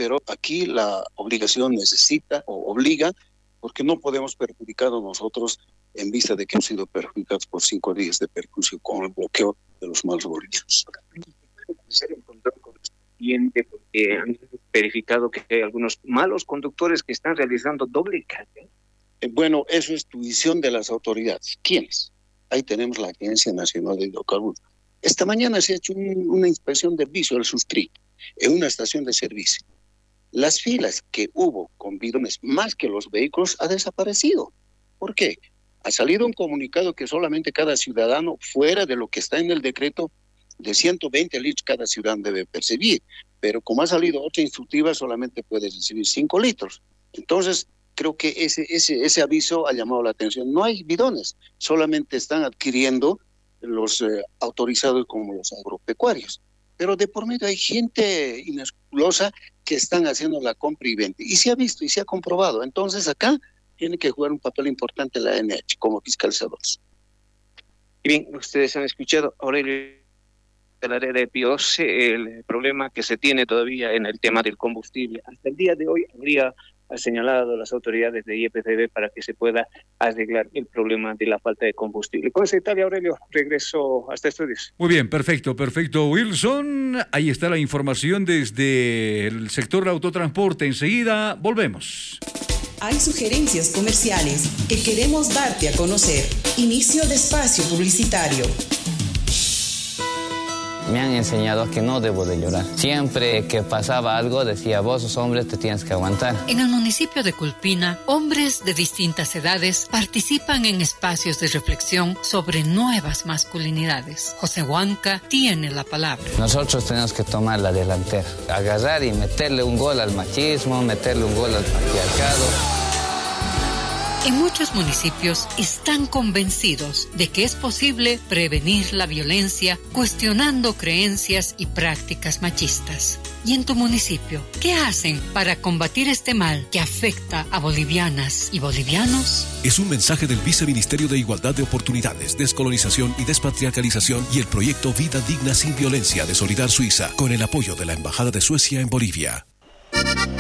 pero aquí la obligación necesita o obliga, porque no podemos perjudicarnos nosotros en vista de que hemos sido perjudicados por 5 días de perjuicio con el bloqueo de los malos bolivianos. Hacer un control correspondiente porque han verificado que hay algunos malos conductores que están realizando doble carga. Bueno, eso es tuición de las autoridades. ¿Quiénes? Ahí tenemos la Agencia Nacional de Hidrocarburos. Esta mañana se ha hecho una inspección de viso del SUSTRI en una estación de servicio. Las filas que hubo con bidones más que los vehículos ha desaparecido. ¿Por qué? Ha salido un comunicado que solamente cada ciudadano, fuera de lo que está en el decreto, de 120 litros cada ciudadano debe percibir. Pero como ha salido otra instructiva, solamente puede recibir 5 litros. Entonces, creo que ese aviso ha llamado la atención. No hay bidones, solamente están adquiriendo los autorizados como los agropecuarios. Pero de por medio hay gente inescrupulosa que están haciendo la compra y venta. Y se ha visto y se ha comprobado. Entonces acá tiene que jugar un papel importante la ANH como fiscalizadores. Y bien, ustedes han escuchado, Aurelio, de la área de PIOS, el problema que se tiene todavía en el tema del combustible. Hasta el día de hoy habría señalado las autoridades de IEPCB para que se pueda arreglar el problema de la falta de combustible. Con secretario Aurelio, regreso hasta estudios. Muy bien, perfecto, Wilson. Ahí está la información desde el sector del autotransporte. Enseguida volvemos. Hay sugerencias comerciales que queremos darte a conocer. Inicio de espacio publicitario. Me han enseñado que no debo de llorar. Siempre que pasaba algo decía, vos sos hombre, te tienes que aguantar. En el municipio de Culpina, hombres de distintas edades participan en espacios de reflexión sobre nuevas masculinidades. José Huanca tiene la palabra. Nosotros tenemos que tomar la delantera, agarrar y meterle un gol al machismo, meterle un gol al patriarcado. En muchos municipios están convencidos de que es posible prevenir la violencia cuestionando creencias y prácticas machistas. ¿Y en tu municipio qué hacen para combatir este mal que afecta a bolivianas y bolivianos? Es un mensaje del Viceministerio de Igualdad de Oportunidades, Descolonización y Despatriarcalización y el proyecto Vida Digna Sin Violencia de Solidar Suiza, con el apoyo de la Embajada de Suecia en Bolivia.